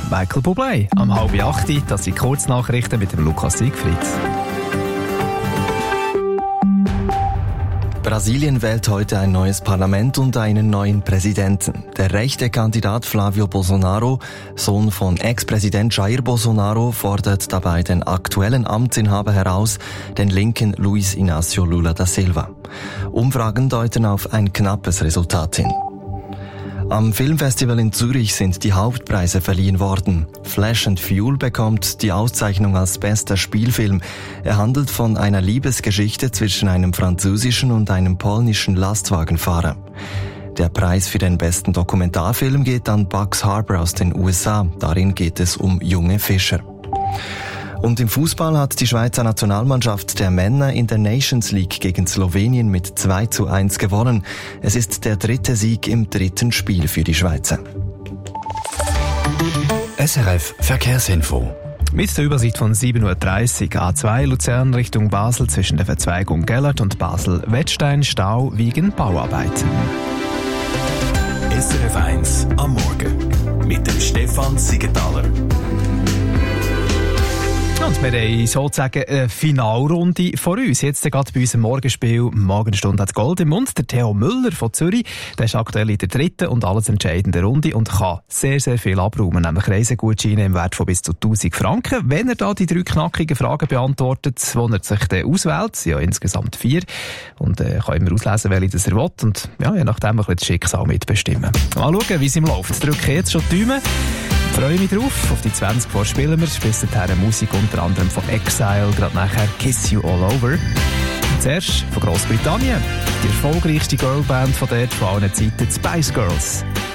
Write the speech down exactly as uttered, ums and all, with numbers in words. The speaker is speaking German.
Michael Bublé. Am halb acht, das sind Kurznachrichten mit dem Lukas Siegfried. Brasilien wählt heute ein neues Parlament und einen neuen Präsidenten. Der rechte Kandidat Flavio Bolsonaro, Sohn von Ex-Präsident Jair Bolsonaro, fordert dabei den aktuellen Amtsinhaber heraus, den linken Luiz Inácio Lula da Silva. Umfragen deuten auf ein knappes Resultat hin. Am Filmfestival in Zürich sind die Hauptpreise verliehen worden. Flash and Fuel bekommt die Auszeichnung als bester Spielfilm. Er handelt von einer Liebesgeschichte zwischen einem französischen und einem polnischen Lastwagenfahrer. Der Preis für den besten Dokumentarfilm geht an Bugs Harbour aus den U S A. Darin geht es um junge Fischer. Und im Fußball hat die Schweizer Nationalmannschaft der Männer in der Nations League gegen Slowenien mit zwei zu eins gewonnen. Es ist der dritte Sieg im dritten Spiel für die Schweizer. S R F Verkehrsinfo. Mit der Übersicht von sieben Uhr dreißig A zwei Luzern Richtung Basel zwischen der Verzweigung Gellert und Basel-Wettstein Stau wegen Bauarbeiten. S R F eins am Morgen mit dem Stefan Siegenthaler. Und wir haben sozusagen eine Finalrunde vor uns. Jetzt gerade bei unserem Morgenspiel Morgenstunde hat Gold im Mund. Der Theo Müller von Zürich, der ist aktuell in der dritten und alles entscheidenden Runde und kann sehr, sehr viel abräumen, nämlich Reisegutscheine im Wert von bis zu tausend Franken. Wenn er da die drei knackigen Fragen beantwortet, die er sich dann auswählt, ja insgesamt vier, und äh, kann immer auslesen, welche das er will und ja, je nachdem ein bisschen das Schicksal mitbestimmen. Mal schauen, wie es ihm läuft. Drücke jetzt schon die Daumen. Ich freue mich drauf. Auf die zwanzig vor spielen wir. Bis dahin Musik unter anderem von Exile, gerade nachher Kiss You All Over. Und zuerst von Großbritannien. Die erfolgreichste Girlband von dort von allen Zeiten, die Spice Girls.